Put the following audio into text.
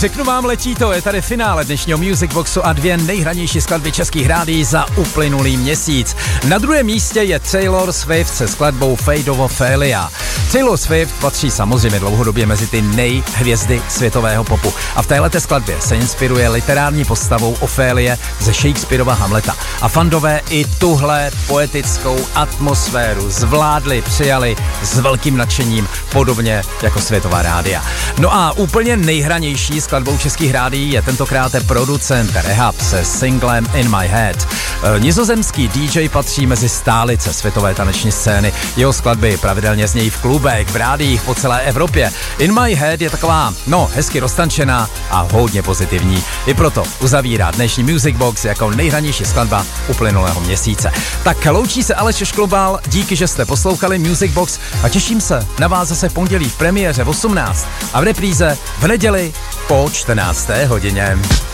Řeknu vám, letí to, je tady finále dnešního Music Boxu a 2 nejhranější skladby českých rádií za uplynulý měsíc. Na druhém místě je Taylor Swift se skladbou Fate of Ophelia. Taylor Swift patří samozřejmě dlouhodobě mezi ty nejhvězdy světového popu a v téhleté skladbě se inspiruje literární postavou Ophelie ze Shakespearova Hamleta. A fandové i tuhle poetickou atmosféru zvládli, přijali s velkým nadšením, podobně jako světová rádia. No a úplně nejhranější skladbou českých rádií je tentokrát producent Rehab se singlem In My Head. Nizozemský DJ patří mezi stálice světové taneční scény. Jeho skladby pravidelně znějí v klubech, v rádiích po celé Evropě. In My Head je taková, hezky roztančená a hodně pozitivní. I proto uzavírá dnešní Music Box jako nejhranější skladba uplynulého měsíce. Tak loučí se Aleš Šklobal, díky, že jste poslouchali Music Box a těším se na vás zase v pondělí v premiéře v 18 a v repríze v neděli po 14. hodině.